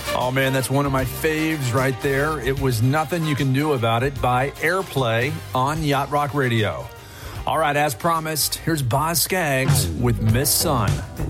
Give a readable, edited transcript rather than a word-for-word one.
Oh, man, that's one of my faves right there. It Was Nothing You Can Do About It by Airplay on Yacht Rock Radio. All right, as promised, here's Boz Scaggs with Miss Sun.